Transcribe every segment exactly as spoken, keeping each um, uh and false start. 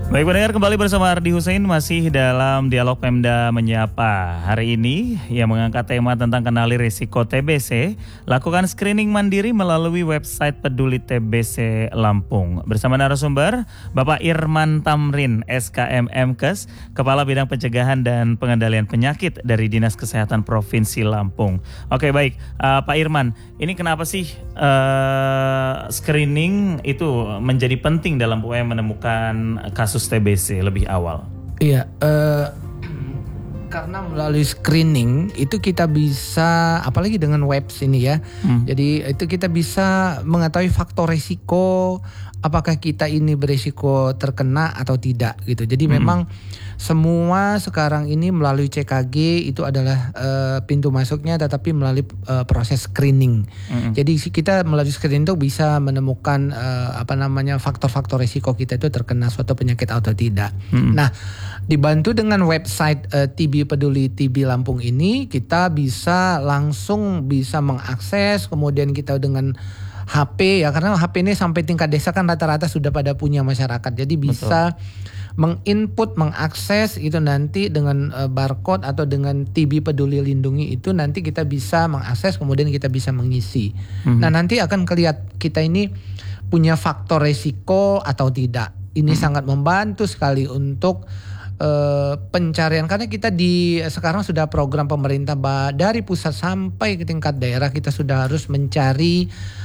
Baik pendengar, kembali bersama Ardi Hussein masih dalam Dialog Pemda Menyapa. Hari ini yang mengangkat tema tentang kenali risiko T B C, lakukan screening mandiri melalui website Peduli T B C Lampung. Bersama narasumber Bapak Irman Tamrin, S K M M Kes, Kepala Bidang Pencegahan dan Pengendalian Penyakit dari Dinas Kesehatan Provinsi Lampung. Oke baik, uh, Pak Irman, ini kenapa sih uh, screening itu menjadi penting dalam upaya menemukan kasus T B C lebih awal? Iya, uh, karena melalui screening itu kita bisa, apalagi dengan webs ini ya, hmm. jadi itu kita bisa mengetahui faktor risiko, apakah kita ini berisiko terkena atau tidak gitu. Jadi hmm. memang semua sekarang ini melalui C K G itu adalah uh, pintu masuknya, tetapi melalui uh, proses screening. Hmm. Jadi kita melalui screening itu bisa menemukan uh, apa namanya faktor-faktor risiko kita itu terkena suatu penyakit atau tidak. Hmm. Nah, dibantu dengan website uh, T B Peduli T B Lampung ini, kita bisa langsung bisa mengakses, kemudian kita dengan H P ya, karena H P ini sampai tingkat desa kan rata-rata sudah pada punya masyarakat. Jadi bisa Betul. menginput, mengakses itu nanti dengan uh, barcode atau dengan T B Peduli Lindungi itu nanti kita bisa mengakses, kemudian kita bisa mengisi. Mm-hmm. Nah nanti akan kelihatan kita ini punya faktor risiko atau tidak. Ini mm-hmm. sangat membantu sekali untuk Uh, pencarian, karena kita di sekarang sudah program pemerintah dari pusat sampai ke tingkat daerah, kita sudah harus mencari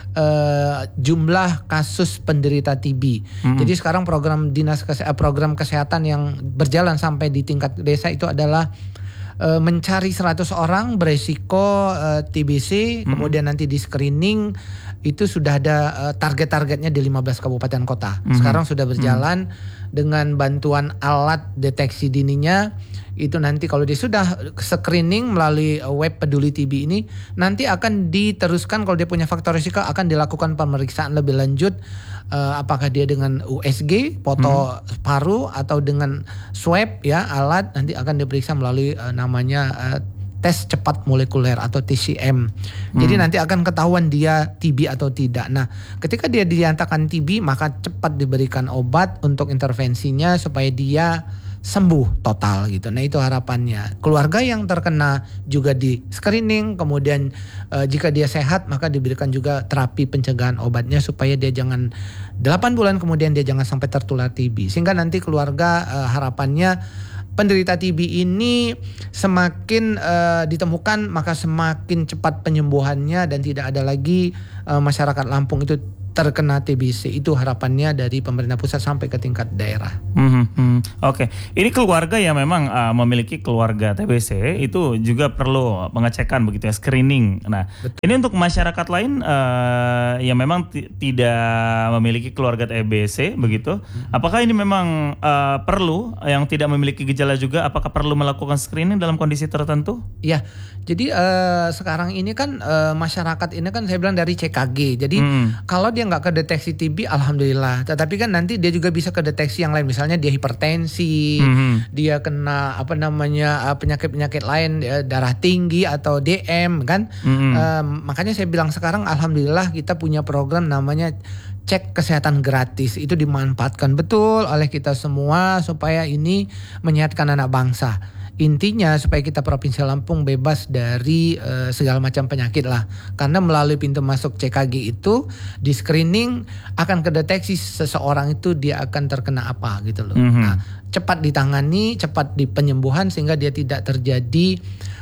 uh, jumlah kasus penderita T B. Mm-hmm. Jadi sekarang program dinas kese- program kesehatan yang berjalan sampai di tingkat desa itu adalah uh, mencari seratus orang beresiko uh, T B C, mm-hmm. kemudian nanti di screening itu sudah ada uh, target-targetnya di lima belas kabupaten kota. Mm-hmm. Sekarang sudah berjalan. Mm-hmm. Dengan bantuan alat deteksi dininya, itu nanti kalau dia sudah screening melalui web Peduli T B ini, nanti akan diteruskan kalau dia punya faktor risiko, akan dilakukan pemeriksaan lebih lanjut, uh, apakah dia dengan U S G, foto hmm. paru, atau dengan swab ya, alat nanti akan diperiksa melalui uh, namanya uh, tes cepat molekuler atau T C M. Hmm. Jadi nanti akan ketahuan dia T B atau tidak. Nah, ketika dia dinyatakan T B, maka cepat diberikan obat untuk intervensinya supaya dia sembuh total gitu. Nah, itu harapannya. Keluarga yang terkena juga di screening, kemudian uh, jika dia sehat maka diberikan juga terapi pencegahan obatnya supaya dia jangan delapan bulan kemudian dia jangan sampai tertular T B. Sehingga nanti keluarga uh, harapannya penderita T B ini semakin uh, ditemukan, maka semakin cepat penyembuhannya dan tidak ada lagi uh, masyarakat Lampung itu terkena T B C. Itu harapannya dari pemerintah pusat sampai ke tingkat daerah. Hmm, hmm. Oke, okay. Ini keluarga yang memang uh, memiliki keluarga T B C itu juga perlu pengecekan begitu ya, screening. Nah, Betul. Ini untuk masyarakat lain uh, yang memang t- tidak memiliki keluarga T B C begitu. Hmm. Apakah ini memang uh, perlu yang tidak memiliki gejala juga? Apakah perlu melakukan screening dalam kondisi tertentu? Ya, jadi uh, sekarang ini kan uh, masyarakat ini kan saya bilang dari C K G. Jadi hmm. kalau dia nggak kedeteksi T B, alhamdulillah. Tetapi kan nanti dia juga bisa kedeteksi yang lain, misalnya dia hipertensi, mm-hmm. dia kena apa namanya penyakit-penyakit lain, darah tinggi atau D M kan. Mm-hmm. Um, makanya saya bilang sekarang alhamdulillah kita punya program namanya cek kesehatan gratis. Itu dimanfaatkan betul oleh kita semua supaya ini menyehatkan anak bangsa. Intinya supaya kita Provinsi Lampung bebas dari uh, segala macam penyakit lah. Karena melalui pintu masuk C K G itu di screening akan kedeteksi seseorang itu dia akan terkena apa gitu loh. Mm-hmm. Nah, cepat ditangani, cepat di penyembuhan sehingga dia tidak terjadi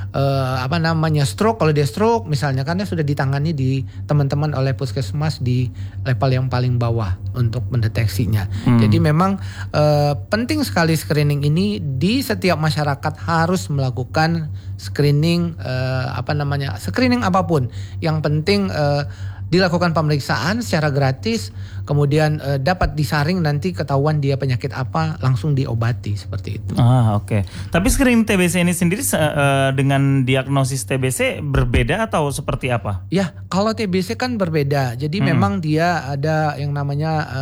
uh, apa namanya stroke. Kalau dia stroke misalnya, karena sudah ditangani di teman-teman oleh puskesmas di level yang paling bawah untuk mendeteksinya. Hmm. Jadi memang uh, penting sekali screening ini, di setiap masyarakat harus melakukan screening uh, apa namanya screening apapun. Yang penting uh, dilakukan pemeriksaan secara gratis, kemudian e, dapat disaring nanti ketahuan dia penyakit apa, langsung diobati seperti itu. Ah oke. Okay. Tapi screening T B C ini sendiri e, dengan diagnosis T B C berbeda atau seperti apa? Ya, kalau T B C kan berbeda. Jadi hmm. memang dia ada yang namanya e,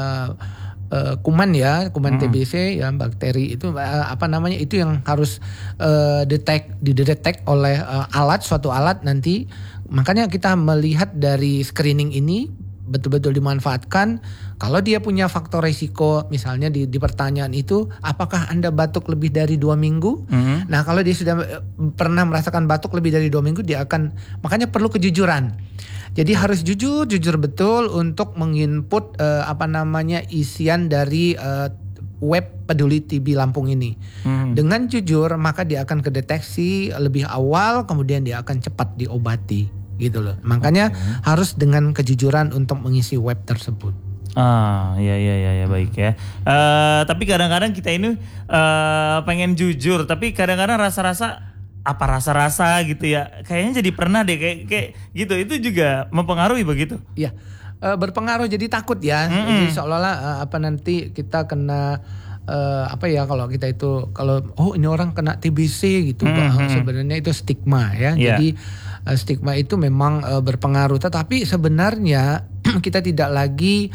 e, kuman ya, kuman hmm. T B C ya, bakteri itu e, apa namanya itu yang harus e, detect didetek oleh e, alat suatu alat nanti. Makanya kita melihat dari screening ini betul-betul dimanfaatkan. Kalau dia punya faktor risiko, misalnya di, di pertanyaan itu, apakah Anda batuk lebih dari dua minggu? Mm-hmm. Nah kalau dia sudah pernah merasakan batuk lebih dari dua minggu, dia akan, makanya perlu kejujuran. Jadi harus jujur, jujur betul untuk menginput uh, apa namanya isian dari uh, web Peduli T B Lampung ini. Hmm. Dengan jujur maka dia akan kedeteksi lebih awal, kemudian dia akan cepat diobati gitu loh. Makanya okay. harus dengan kejujuran untuk mengisi web tersebut. Ah, ya ya ya ya baik ya. Uh, tapi kadang-kadang kita ini uh, pengen jujur, tapi kadang-kadang rasa-rasa apa rasa-rasa gitu ya. Kayaknya jadi pernah deh kayak kayak gitu. Itu juga mempengaruhi begitu. Iya. Uh, berpengaruh jadi takut ya. Mm-hmm. Jadi seolah-olah uh, apa nanti kita kena uh, apa ya kalau kita itu kalau oh ini orang kena T B C gitu. Mm-hmm. Sebenarnya itu stigma ya. Yeah. Jadi uh, stigma itu memang uh, berpengaruh. Tetapi sebenarnya kita tidak lagi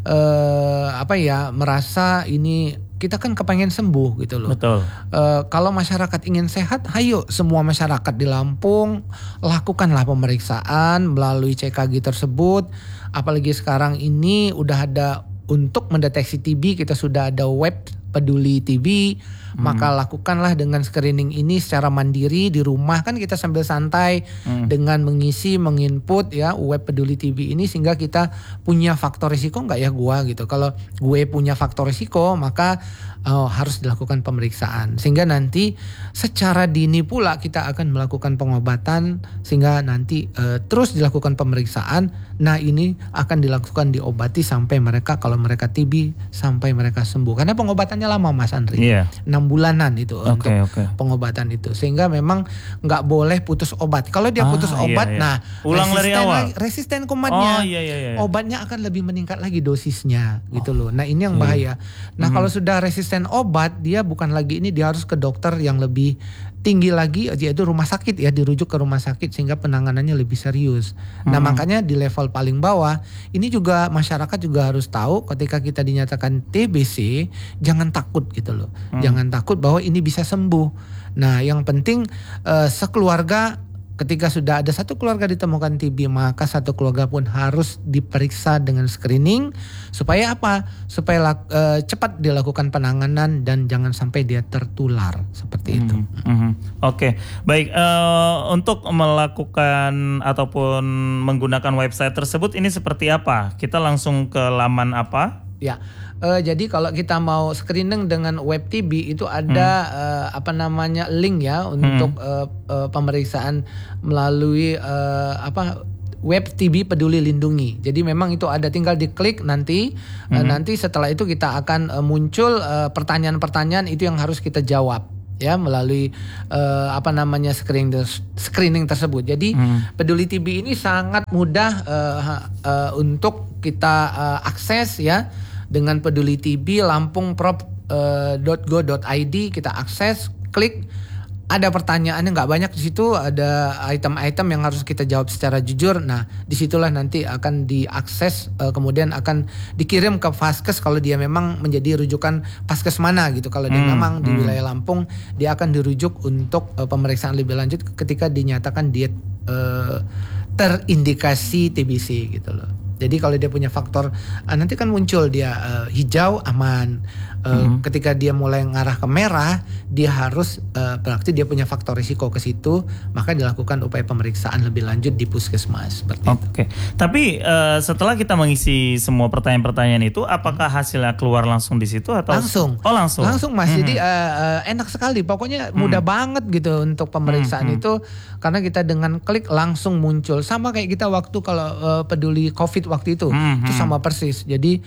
uh, apa ya merasa ini kita kan kepengen sembuh gitu loh. Betul. Uh, kalau masyarakat ingin sehat, ayo semua masyarakat di Lampung lakukanlah pemeriksaan melalui C K G tersebut. Apalagi sekarang ini udah ada untuk mendeteksi T B, kita sudah ada web Peduli T B. Hmm. Maka lakukanlah dengan screening ini secara mandiri di rumah, kan kita sambil santai hmm. dengan mengisi, menginput ya web Peduli T B ini sehingga kita punya faktor risiko nggak ya gua gitu. Kalau gue punya faktor risiko maka uh, harus dilakukan pemeriksaan sehingga nanti secara dini pula kita akan melakukan pengobatan sehingga nanti uh, terus dilakukan pemeriksaan. Nah ini akan dilakukan diobati sampai mereka kalau mereka T B sampai mereka sembuh karena pengobatannya lama Mas Andri. Yeah. enam bulanan itu okay, untuk okay. pengobatan itu sehingga memang nggak boleh putus obat. Kalau dia putus ah, obat, iya, iya. nah ulang resisten dari awal. lagi, resisten kumatnya, oh, iya, iya, iya. obatnya akan lebih meningkat lagi dosisnya gitu oh, loh. Nah ini yang bahaya. Nah mm-hmm. kalau sudah resisten obat, dia bukan lagi ini, dia harus ke dokter yang lebih tinggi lagi, yaitu rumah sakit ya, dirujuk ke rumah sakit sehingga penanganannya lebih serius. Nah hmm. makanya di level paling bawah ini juga masyarakat juga harus tahu ketika kita dinyatakan T B C jangan takut gitu loh, hmm. jangan takut bahwa ini bisa sembuh. Nah yang penting uh, sekeluarga ketika sudah ada satu keluarga ditemukan T B maka satu keluarga pun harus diperiksa dengan screening supaya apa? Supaya uh, cepat dilakukan penanganan dan jangan sampai dia tertular seperti mm-hmm. itu. Mm-hmm. Oke, okay. Baik uh, untuk melakukan ataupun menggunakan website tersebut ini seperti apa? Kita langsung ke laman apa? Ya. Uh, jadi kalau kita mau screening dengan web T B itu ada hmm. uh, apa namanya link ya untuk hmm. uh, uh, pemeriksaan melalui uh, apa web T B Peduli Lindungi. Jadi memang itu ada, tinggal diklik nanti hmm. uh, nanti setelah itu kita akan uh, muncul uh, pertanyaan-pertanyaan itu yang harus kita jawab ya melalui uh, apa namanya screening screening tersebut. Jadi hmm. Peduli T B ini sangat mudah uh, uh, untuk kita uh, akses ya. Dengan Peduli T B lampung prop dot go dot i d kita akses, klik, ada pertanyaannya nggak banyak di situ, ada item-item yang harus kita jawab secara jujur. Nah, disitulah nanti akan diakses, kemudian akan dikirim ke Vaskes kalau dia memang menjadi rujukan Vaskes mana gitu. Kalau dia hmm, memang hmm. di wilayah Lampung, dia akan dirujuk untuk uh, pemeriksaan lebih lanjut ketika dinyatakan dia uh, terindikasi T B C gitu loh. Jadi kalau dia punya faktor uh, nanti kan muncul dia uh, hijau aman, uh, mm-hmm. ketika dia mulai ngarah ke merah dia harus uh, berarti dia punya faktor risiko ke situ, maka dilakukan upaya pemeriksaan lebih lanjut di puskesmas seperti Oke. Okay. Tapi uh, setelah kita mengisi semua pertanyaan-pertanyaan itu, apakah hasilnya keluar langsung di situ atau langsung? Oh langsung. Langsung Mas. Mm-hmm. Jadi uh, uh, enak sekali. Pokoknya mudah mm-hmm. banget gitu untuk pemeriksaan mm-hmm. itu karena kita dengan klik langsung muncul. Sama kayak kita waktu kalau uh, peduli COVID waktu itu mm-hmm. itu sama persis. Jadi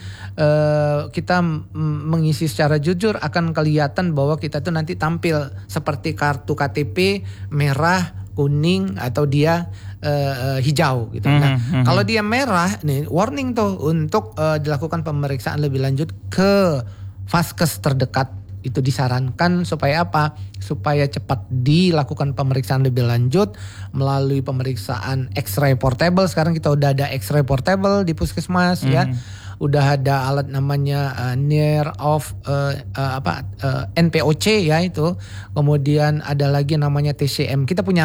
uh, kita m- mengisi secara jujur akan kelihatan bahwa kita tuh nanti tampil seperti kartu K T P merah, kuning atau dia uh, uh, hijau gitu. Mm-hmm. Nah, mm-hmm. kalau dia merah nih warning tuh untuk uh, dilakukan pemeriksaan lebih lanjut ke Vaskes terdekat. Itu disarankan supaya apa? Supaya cepat dilakukan pemeriksaan lebih lanjut melalui pemeriksaan X-ray portable. Sekarang kita udah ada X-ray portable di puskesmas mm. ya. Udah ada alat namanya uh, near of uh, uh, apa uh, N P O C ya itu. Kemudian ada lagi namanya T C M. Kita punya alat.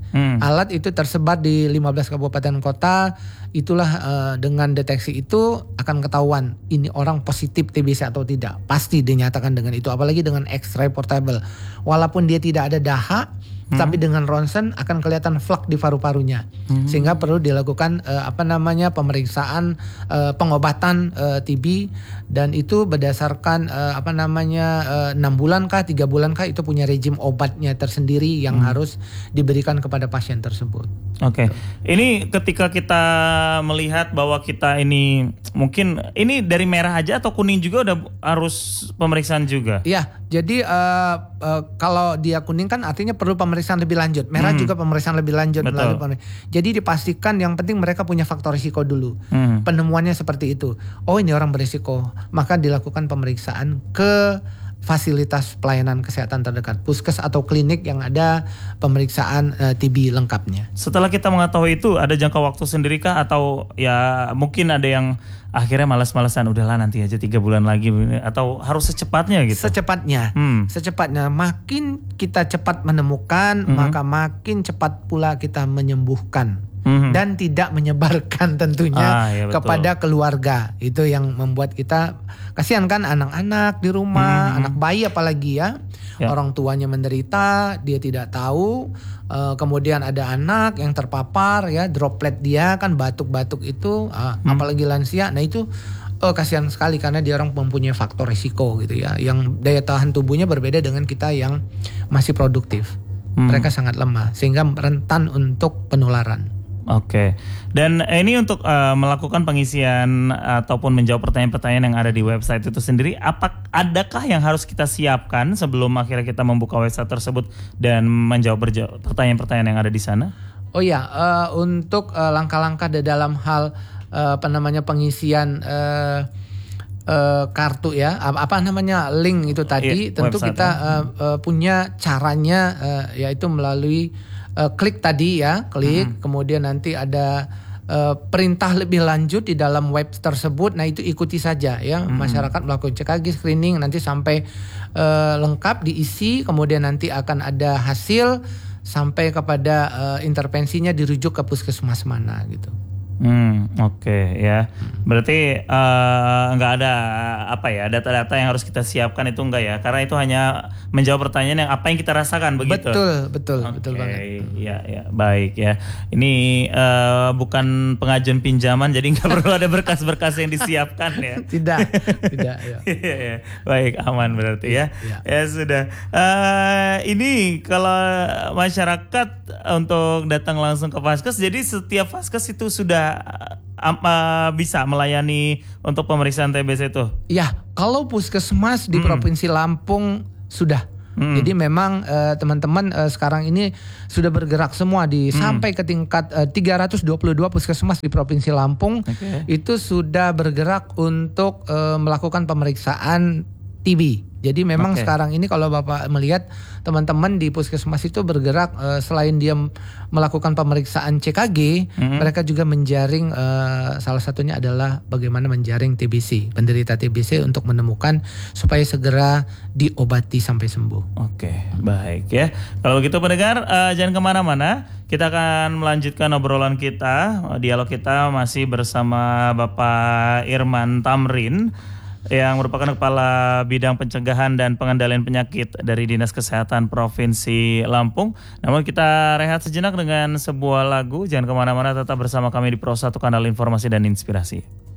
Hmm. Alat itu tersebar di lima belas kabupaten kota. Itulah uh, dengan deteksi itu akan ketahuan ini orang positif T B C atau tidak. Pasti dinyatakan dengan itu. Apalagi dengan X-ray portable. Walaupun dia tidak ada dahak, hmm. tapi dengan ronsen akan kelihatan flek di paru-parunya. Hmm. Sehingga perlu dilakukan uh, apa namanya pemeriksaan uh, pengobatan uh, T B, dan itu berdasarkan uh, apa namanya uh, enam bulan kah, tiga bulan kah, itu punya rejim obatnya tersendiri yang hmm. harus diberikan kepada pasien tersebut. Oke. Okay. Ini ketika kita melihat bahwa kita ini mungkin ini dari merah aja atau kuning juga udah harus pemeriksaan juga? Iya. Jadi uh, uh, kalau dia kuning kan artinya perlu pemeriksaan lebih lanjut. Merah hmm. juga pemeriksaan lebih lanjut. Melalui Jadi dipastikan yang penting mereka punya faktor risiko dulu. Hmm. Penemuannya seperti itu. Oh ini orang berisiko. Maka dilakukan pemeriksaan ke fasilitas pelayanan kesehatan terdekat, puskes atau klinik yang ada pemeriksaan uh, T B lengkapnya. Setelah kita mengetahui itu, ada jangka waktu sendirikah atau ya mungkin ada yang akhirnya malas-malasan, udahlah nanti aja tiga bulan lagi, atau harus secepatnya gitu? Secepatnya, hmm. secepatnya. Makin kita cepat menemukan, hmm. maka makin cepat pula kita menyembuhkan. Mm-hmm. Dan tidak menyebarkan tentunya ah, ya kepada keluarga. Itu yang membuat kita kasihan kan, anak-anak di rumah, mm-hmm. anak bayi apalagi ya, ya. Orang tuanya menderita, dia tidak tahu. Uh, kemudian ada anak yang terpapar ya, droplet dia kan batuk-batuk itu, uh, mm. apalagi lansia. Nah itu oh, kasihan sekali karena dia orang mempunyai faktor risiko gitu ya, yang daya tahan tubuhnya berbeda dengan kita yang masih produktif. Mm. Mereka sangat lemah sehingga rentan untuk penularan. Oke, dan ini untuk uh, melakukan pengisian ataupun menjawab pertanyaan-pertanyaan yang ada di website itu sendiri, apa adakah yang harus kita siapkan sebelum akhirnya kita membuka website tersebut dan menjawab pertanyaan-pertanyaan yang ada di sana? Oh ya, uh, untuk uh, langkah-langkah di dalam hal uh, apa namanya pengisian uh, uh, kartu ya, apa, apa namanya link itu tadi, iya, tentu kita uh, uh, punya caranya, uh, yaitu melalui Uh, klik tadi ya, klik, hmm. kemudian nanti ada uh, perintah lebih lanjut di dalam web tersebut. Nah itu ikuti saja ya, hmm. masyarakat melakukan C K G screening nanti sampai uh, lengkap diisi, kemudian nanti akan ada hasil sampai kepada uh, intervensinya dirujuk ke puskesmas mana gitu. Hmm, oke okay, ya. Berarti uh, nggak ada apa ya data-data yang harus kita siapkan itu enggak ya? Karena itu hanya menjawab pertanyaan yang apa yang kita rasakan begitu. Betul, betul, okay, betul banget. Ya, ya, baik ya. Ini uh, bukan pengajuan pinjaman, jadi nggak perlu ada berkas-berkas yang disiapkan ya. Tidak, tidak. Ya. ya, baik, aman berarti ya. Ya, ya sudah. Uh, ini kalau masyarakat untuk datang langsung ke Vaskes, jadi setiap Vaskes itu sudah Uh, bisa melayani untuk pemeriksaan T B C itu? Ya, kalau puskesmas di hmm. Provinsi Lampung sudah. Hmm. Jadi memang uh, teman-teman uh, sekarang ini sudah bergerak semua di hmm. sampai ke tingkat uh, tiga ratus dua puluh dua puskesmas di Provinsi Lampung. Okay. Itu sudah bergerak untuk uh, melakukan pemeriksaan T B. Jadi memang okay. sekarang ini kalau Bapak melihat teman-teman di puskesmas itu bergerak, uh, selain dia melakukan pemeriksaan C K G, mm-hmm. mereka juga menjaring, uh, salah satunya adalah bagaimana menjaring T B C, penderita T B C untuk menemukan supaya segera diobati sampai sembuh. Oke, okay, baik ya. Kalau gitu pendengar, uh, jangan kemana-mana. Kita akan melanjutkan obrolan kita, dialog kita masih bersama Bapak Irman Tamrin, yang merupakan Kepala Bidang Pencegahan dan Pengendalian Penyakit dari Dinas Kesehatan Provinsi Lampung. Namun kita rehat sejenak dengan sebuah lagu. Jangan kemana-mana, tetap bersama kami di Pro satu, Kanal Informasi dan Inspirasi.